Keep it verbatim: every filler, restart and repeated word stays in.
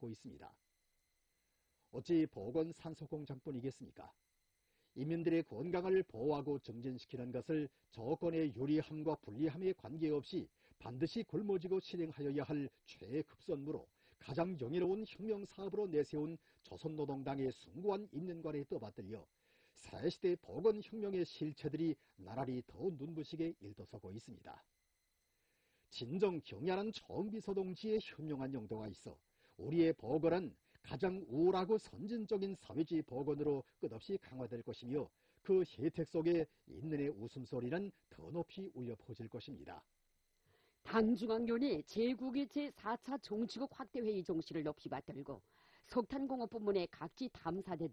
받고 있습니다. 어찌 보건 산소공장뿐이겠습니까? 인민들의 건강을 보호하고 증진시키는 것을 조건의 유리함과 불리함에 관계없이 반드시 굶어지고 실행하여야 할 최급선무로 가장 영예로운 혁명사업으로 내세운 조선노동당의 숭고한 인연관에 떠받들려 새시대 보건혁명의 실체들이 나날이 더 눈부시게 일떠서고 있습니다. 진정 경연한 청비서동지의 현명한 용도가 있어 우리의 보건은 가장 우월하고 선진적인 사회주의 보건으로 끝없이 강화될 것이며 그 혜택 속에 인민의 웃음소리는 더 높이 울려 퍼질 것입니다. 당중앙위원회 제국의 제사 차 정치국 확대회의 정신을 높이 받들고 석탄공업 부문의 각지 탐사대들